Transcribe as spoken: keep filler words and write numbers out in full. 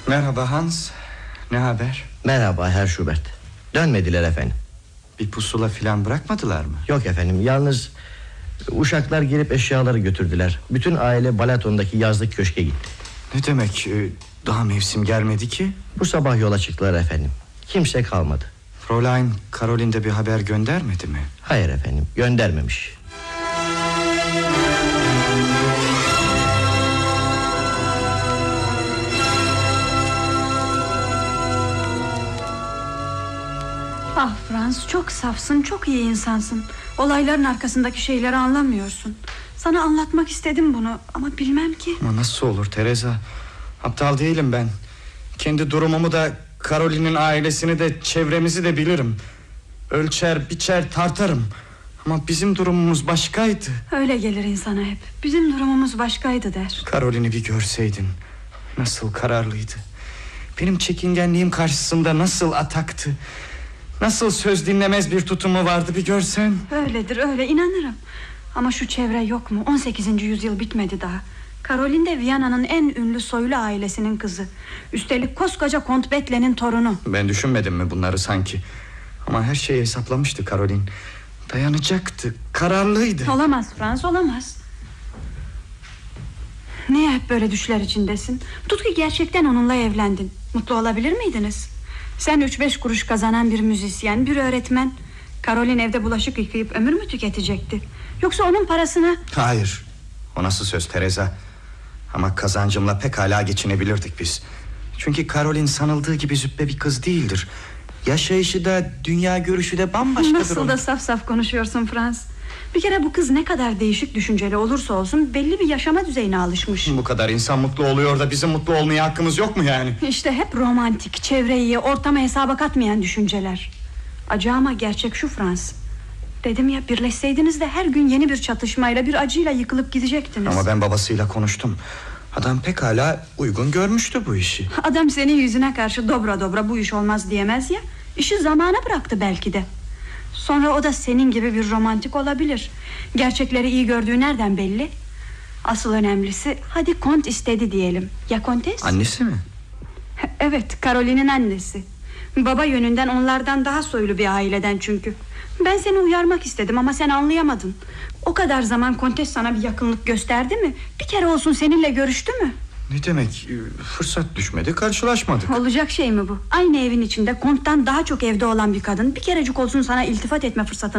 Merhaba Hans. Ne haber? Merhaba Herr Schubert. Dönmediler efendim. Bir pusula filan bırakmadılar mı? Yok efendim, yalnız uşaklar gelip eşyaları götürdüler. Bütün aile Balaton'daki yazlık köşke gitti. Ne demek, daha mevsim gelmedi ki? Bu sabah yola çıktılar efendim. Kimse kalmadı. Fräulein Caroline de bir haber göndermedi mi? Hayır efendim, göndermemiş. Ah Franz, çok safsın, çok iyi insansın. Olayların arkasındaki şeyleri anlamıyorsun. Sana anlatmak istedim bunu ama bilmem ki. Ama nasıl olur Teresa? Aptal değilim ben. Kendi durumumu da, Caroline'in ailesini de, çevremizi de bilirim. Ölçer, biçer, tartarım. Ama bizim durumumuz başkaydı. Öyle gelir insana hep. Bizim durumumuz başkaydı der. Caroline'i bir görseydin. Nasıl kararlıydı. Benim çekingenliğim karşısında nasıl ataktı. Nasıl söz dinlemez bir tutumu vardı bir görsen. Öyledir, öyle, inanırım. Ama şu çevre yok mu? on sekizinci yüzyıl bitmedi daha. Caroline de Viyana'nın en ünlü soylu ailesinin kızı. Üstelik koskoca Kont Betle'nin torunu. Ben düşünmedim mi bunları sanki? Ama her şeyi hesaplamıştı Caroline. Dayanacaktı, kararlıydı. Olamaz Frans, olamaz. Niye hep böyle düşler içindesin? Tut ki gerçekten onunla evlendin. Mutlu olabilir miydiniz? Sen üç beş kuruş kazanan bir müzisyen, bir öğretmen. Caroline evde bulaşık yıkayıp ömür mü tüketecekti? Yoksa onun parasını... Hayır, o nasıl söz Teresa? Ama kazancımla pekala geçinebilirdik biz. Çünkü Caroline sanıldığı gibi züppe bir kız değildir. Yaşayışı da, dünya görüşü de bambaşkadır. Nasıl onun. da saf saf konuşuyorsun Frans. Bir kere bu kız ne kadar değişik düşünceli olursa olsun belli bir yaşama düzeyine alışmış. Bu kadar insan mutlu oluyor da bizim mutlu olmaya hakkımız yok mu yani? İşte hep romantik, çevreyi, ortamı hesaba katmayan düşünceler. Acı ama gerçek şu Frans. Dedim ya, birleşseydiniz de her gün yeni bir çatışmayla, bir acıyla yıkılıp gidecektiniz. Ama ben babasıyla konuştum. Adam pekala uygun görmüştü bu işi. Adam senin yüzüne karşı dobra dobra bu iş olmaz diyemez ya. İşi zamana bıraktı belki de. Sonra o da senin gibi bir romantik olabilir. Gerçekleri iyi gördüğü nereden belli? Asıl önemlisi, hadi Kont istedi diyelim. Ya Kontes? Annesi mi? Evet, Caroline'in annesi. Baba yönünden onlardan daha soylu bir aileden çünkü. Ben seni uyarmak istedim ama sen anlayamadın. O kadar zaman Kontes sana bir yakınlık gösterdi mi? Bir kere olsun seninle görüştü mü? Ne demek? Fırsat düşmedi, karşılaşmadık. Olacak şey mi bu? Aynı evin içinde Kont'tan daha çok evde olan bir kadın bir kerecik olsun sana iltifat etme fırsatını